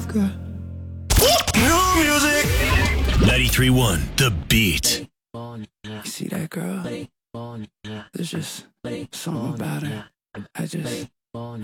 love, girl. New music. 93.1 The Beat. You see that girl? There's just something about her. I just